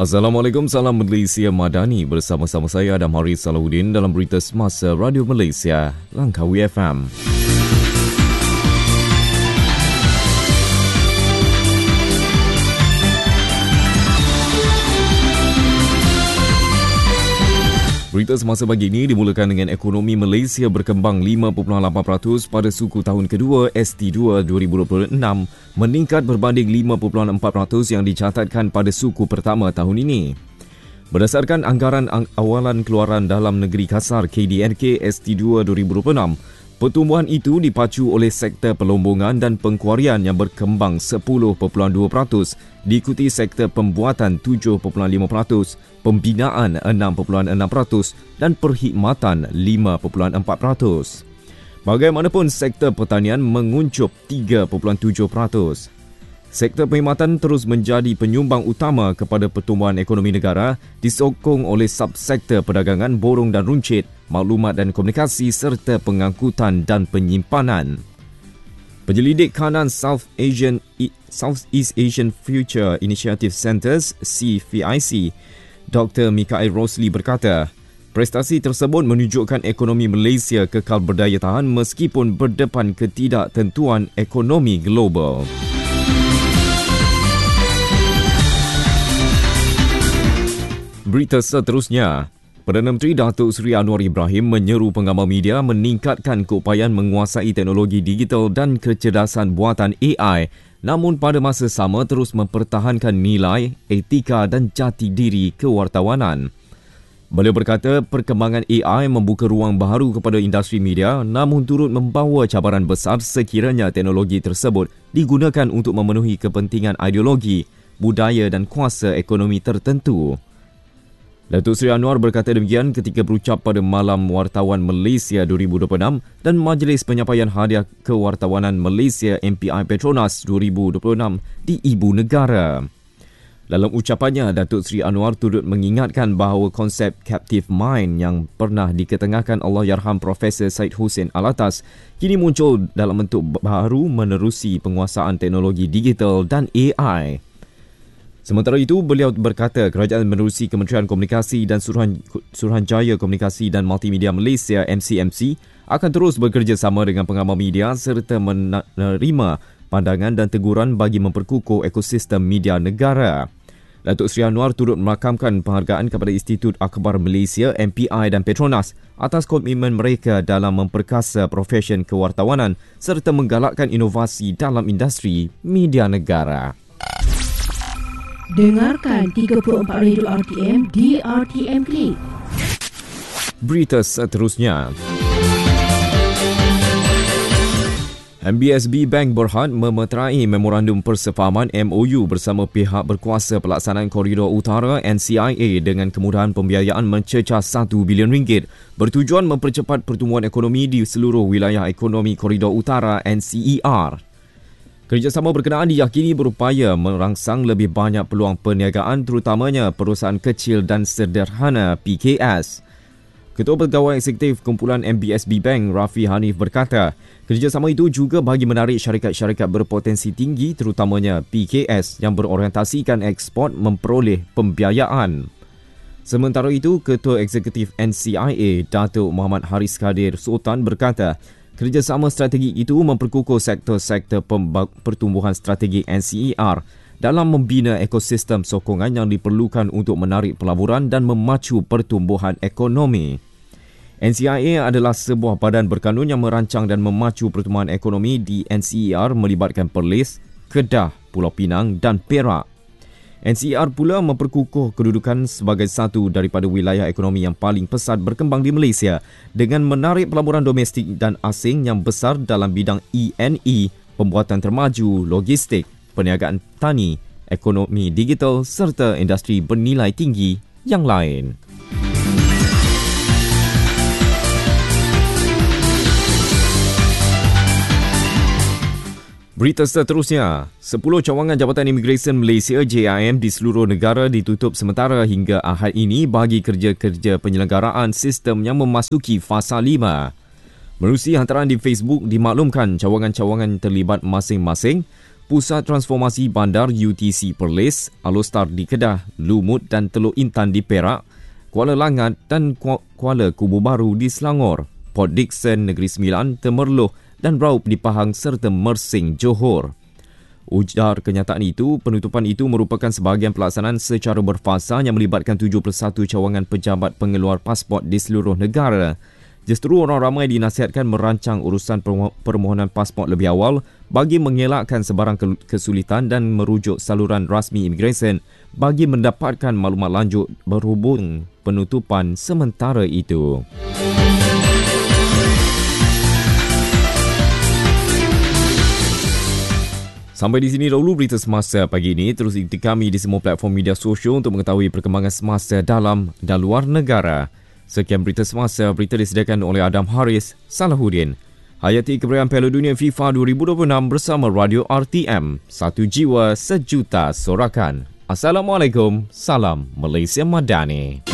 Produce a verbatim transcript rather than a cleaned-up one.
Assalamualaikum, salam Malaysia Madani. Bersama-sama saya Adam Haris Salahuddin dalam berita semasa Radio Malaysia, Langkawi F M. Berita semasa pagi ini dimulakan dengan ekonomi Malaysia berkembang lima perpuluhan lapan peratus pada suku tahun kedua S T dua dua ribu dua puluh enam, meningkat berbanding lima perpuluhan empat peratus yang dicatatkan pada suku pertama tahun ini. Berdasarkan anggaran awalan keluaran dalam negeri kasar K D N K S T dua dua ribu dua puluh enam, pertumbuhan itu dipacu oleh sektor pelombongan dan pengkuarian yang berkembang sepuluh perpuluhan dua peratus, diikuti sektor pembuatan tujuh perpuluhan lima peratus, pembinaan enam perpuluhan enam peratus dan perkhidmatan lima perpuluhan empat peratus. Bagaimanapun, sektor pertanian menguncup tiga perpuluhan tujuh peratus. Sektor perkhidmatan terus menjadi penyumbang utama kepada pertumbuhan ekonomi negara, disokong oleh subsektor perdagangan, borong dan runcit, maklumat dan komunikasi serta pengangkutan dan penyimpanan. Penyelidik kanan South Asian Southeast Asian Future Initiative Centres C V I C, Doktor Mikael Rosli berkata, prestasi tersebut menunjukkan ekonomi Malaysia kekal berdaya tahan meskipun berdepan ketidaktentuan ekonomi global. Berita seterusnya, Perdana Menteri Datuk Seri Anwar Ibrahim menyeru pengamal media meningkatkan keupayaan menguasai teknologi digital dan kecerdasan buatan A I, namun pada masa sama terus mempertahankan nilai, etika dan jati diri kewartawanan. Beliau berkata perkembangan A I membuka ruang baru kepada industri media, namun turut membawa cabaran besar sekiranya teknologi tersebut digunakan untuk memenuhi kepentingan ideologi, budaya dan kuasa ekonomi tertentu. Datuk Seri Anwar berkata demikian ketika berucap pada Malam Wartawan Malaysia dua ribu dua puluh enam dan Majlis Penyampaian Hadiah Kewartawanan Malaysia M P I Petronas dua ribu dua puluh enam di Ibu Negara. Dalam ucapannya, Datuk Seri Anwar turut mengingatkan bahawa konsep captive mind yang pernah diketengahkan Allahyarham Profesor Syed Hussein Alatas kini muncul dalam bentuk baru menerusi penguasaan teknologi digital dan A I. Sementara itu, beliau berkata kerajaan menerusi Kementerian Komunikasi dan Suruhan, Suruhanjaya Komunikasi dan Multimedia Malaysia M C M C akan terus bekerjasama dengan pengamal media serta menerima pandangan dan teguran bagi memperkukuh ekosistem media negara. Datuk Seri Anwar turut merakamkan penghargaan kepada Institut Akhbar Malaysia, M P I dan Petronas atas komitmen mereka dalam memperkasa profesyen kewartawanan serta menggalakkan inovasi dalam industri media negara. Dengarkan tiga puluh empat Radio R T M di R T M Klik. Berita seterusnya. M B S B Bank Berhad memeterai Memorandum Persefahaman M O U bersama pihak berkuasa pelaksanaan Koridor Utara N C I A dengan kemudahan pembiayaan mencecah satu bilion ringgit bertujuan mempercepat pertumbuhan ekonomi di seluruh wilayah ekonomi Koridor Utara N C E R. Kerjasama berkenaan diyakini berupaya merangsang lebih banyak peluang perniagaan terutamanya perusahaan kecil dan sederhana P K S. Ketua Pegawai Eksekutif Kumpulan M B S B Bank, Rafi Hanif berkata, kerjasama itu juga bagi menarik syarikat-syarikat berpotensi tinggi terutamanya P K S yang berorientasikan ekspor memperoleh pembiayaan. Sementara itu, Ketua Eksekutif N C I A, Datuk Muhammad Haris Kadir Sultan berkata, kerjasama strategi itu memperkukuh sektor-sektor pertumbuhan strategi N C E R dalam membina ekosistem sokongan yang diperlukan untuk menarik pelaburan dan memacu pertumbuhan ekonomi. N C I A adalah sebuah badan berkanun yang merancang dan memacu pertumbuhan ekonomi di N C E R melibatkan Perlis, Kedah, Pulau Pinang dan Perak. N C E R pula memperkukuh kedudukan sebagai satu daripada wilayah ekonomi yang paling pesat berkembang di Malaysia dengan menarik pelaburan domestik dan asing yang besar dalam bidang E N E, pembuatan termaju, logistik, perniagaan tani, ekonomi digital serta industri bernilai tinggi yang lain. Berita seterusnya, sepuluh cawangan Jabatan Imigresen Malaysia J I M di seluruh negara ditutup sementara hingga Ahad ini bagi kerja-kerja penyelenggaraan sistem yang memasuki fasa lima. Menerusi hantaran di Facebook dimaklumkan cawangan-cawangan terlibat masing-masing Pusat Transformasi Bandar U T C Perlis, Alostar di Kedah, Lumut dan Teluk Intan di Perak, Kuala Langat dan Kuala Kubu Baru di Selangor, Port Dickson, Negeri Sembilan, Temerloh dan Raup di Pahang serta Mersing, Johor. Ujar kenyataan itu, penutupan itu merupakan sebahagian pelaksanaan secara berfasa yang melibatkan tujuh puluh satu cawangan pejabat pengeluar pasport di seluruh negara. Justru orang ramai dinasihatkan merancang urusan permohonan pasport lebih awal bagi mengelakkan sebarang kesulitan dan merujuk saluran rasmi imigresen bagi mendapatkan maklumat lanjut berhubung penutupan sementara itu. Sampai di sini dahulu berita semasa pagi ini. Terus ikuti kami di semua platform media sosial untuk mengetahui perkembangan semasa dalam dan luar negara. Sekian berita semasa, berita disediakan oleh Adam Haris, Salahuddin. Hayati keberjayaan Piala Dunia FIFA dua ribu dua puluh enam bersama Radio R T M. Satu jiwa, sejuta sorakan. Assalamualaikum, salam Malaysia Madani.